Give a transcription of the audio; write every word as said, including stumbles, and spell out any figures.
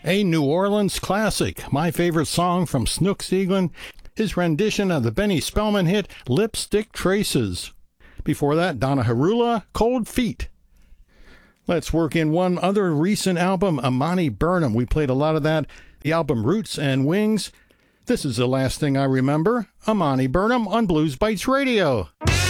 A New Orleans classic, my favorite song from Snooks Eaglin, his rendition of the Benny Spellman hit Lipstick Traces. Before that, Donna Harula, Cold Feet. Let's work in one other recent album, Amani Burnham. We played a lot of that, the album Roots and Wings. This is the last thing I remember, Amani Burnham on Blues Bites Radio.